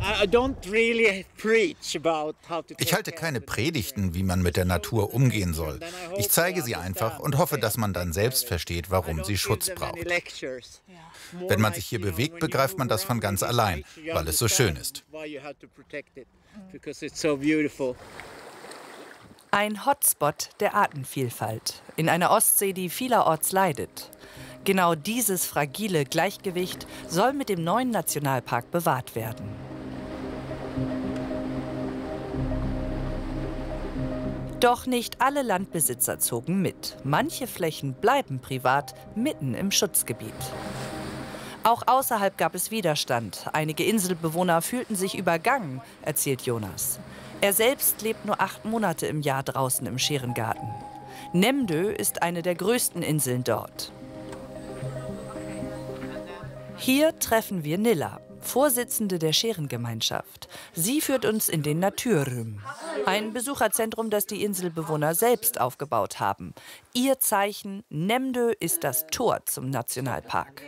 Ich halte keine Predigten, wie man mit der Natur umgehen soll. Ich zeige sie einfach und hoffe, dass man dann selbst versteht, warum sie Schutz braucht. Wenn man sich hier bewegt, begreift man das von ganz allein, weil es so schön ist. Ein Hotspot der Artenvielfalt in einer Ostsee, die vielerorts leidet. Genau dieses fragile Gleichgewicht soll mit dem neuen Nationalpark bewahrt werden. Doch nicht alle Landbesitzer zogen mit. Manche Flächen bleiben privat, mitten im Schutzgebiet. Auch außerhalb gab es Widerstand. Einige Inselbewohner fühlten sich übergangen, erzählt Jonas. Er selbst lebt nur 8 Monate im Jahr draußen im Scherengarten. Nemdö ist eine der größten Inseln dort. Hier treffen wir Nilla, Vorsitzende der Scherengemeinschaft. Sie führt uns in den Naturrum, ein Besucherzentrum, das die Inselbewohner selbst aufgebaut haben. Ihr Zeichen, Nemdö ist das Tor zum Nationalpark.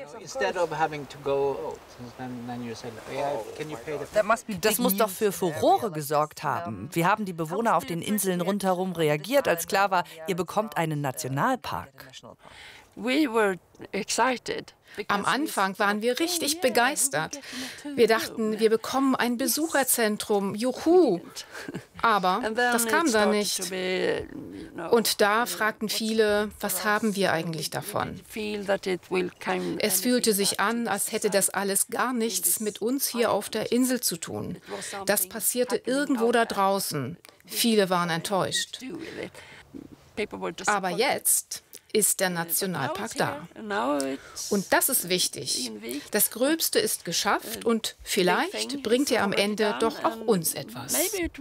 Das muss doch für Furore gesorgt haben. Wie haben die Bewohner auf den Inseln rundherum reagiert, als klar war, ihr bekommt einen Nationalpark? Am Anfang waren wir richtig begeistert. Wir dachten, wir bekommen ein Besucherzentrum, juhu! Aber das kam dann nicht. Und da fragten viele, was haben wir eigentlich davon? Es fühlte sich an, als hätte das alles gar nichts mit uns hier auf der Insel zu tun. Das passierte irgendwo da draußen. Viele waren enttäuscht. Aber jetzt ist der Nationalpark da. Und das ist wichtig. Das Gröbste ist geschafft und vielleicht bringt er am Ende doch auch uns etwas.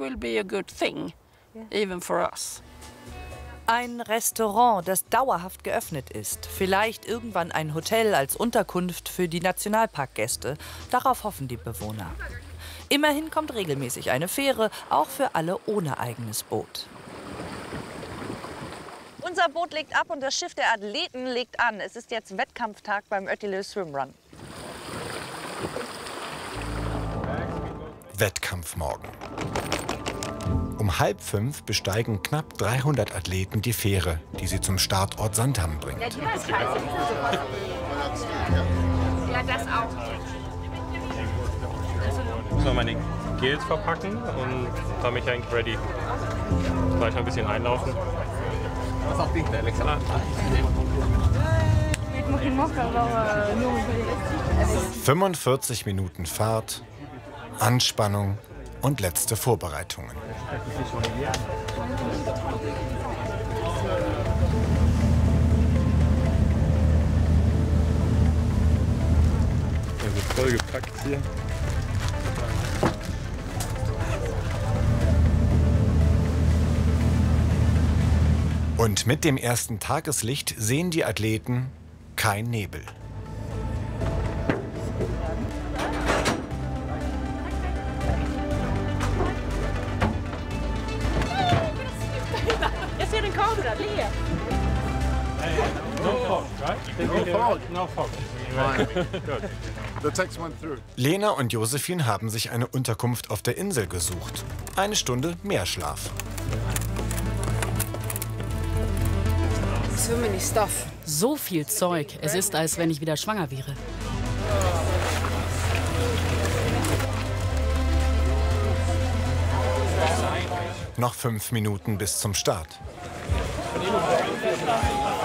Ein Restaurant, das dauerhaft geöffnet ist. Vielleicht irgendwann ein Hotel als Unterkunft für die Nationalparkgäste. Darauf hoffen die Bewohner. Immerhin kommt regelmäßig eine Fähre, auch für alle ohne eigenes Boot. Unser Boot legt ab und das Schiff der Athleten legt an. Es ist jetzt Wettkampftag beim Öttilö Swimrun. Wettkampfmorgen. Um 4:30 besteigen knapp 300 Athleten die Fähre, die sie zum Startort Sandhamn bringt. Ja, das auch. Ich muss noch meine Gels verpacken und habe mich eigentlich ready. Gleich noch ein bisschen einlaufen. 45 Minuten Fahrt, Anspannung und letzte Vorbereitungen. Also voll gepackt hier. Und mit dem ersten Tageslicht sehen die Athleten kein Nebel. Lena und Josephine haben sich eine Unterkunft auf der Insel gesucht. 1 Stunde mehr Schlaf. So viel Zeug. Es ist, als wenn ich wieder schwanger wäre. Noch 5 Minuten bis zum Start.